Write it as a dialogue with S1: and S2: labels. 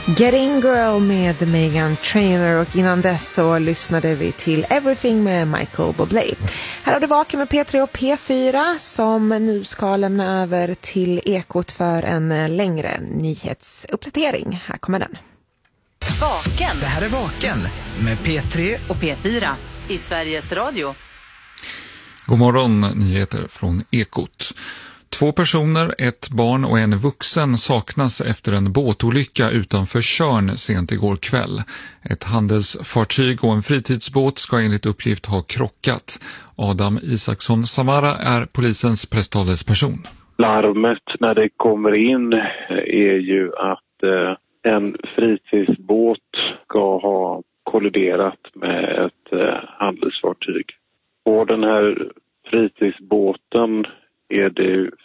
S1: Getting Girl med Meghan Trainor, och innan dess så lyssnade vi till Everything med Michael Bublé. Här har du Vaken med P3 och P4 som nu ska lämna över till Ekot för en längre nyhetsuppdatering. Här kommer den.
S2: Vaken.
S3: Det här är Vaken med P3
S2: och P4 i Sveriges Radio.
S4: God morgon, nyheter från Ekot. 2 personer, ett barn och en vuxen saknas efter en båtolycka utanför Tjörn sent igår kväll. Ett handelsfartyg och en fritidsbåt ska enligt uppgift ha krockat. Adam Isaksson Samara är polisens presstalesperson.
S5: Larmet när det kommer in är ju att en fritidsbåt ska ha kolliderat med ett handelsfartyg. På den här fritidsbåten är det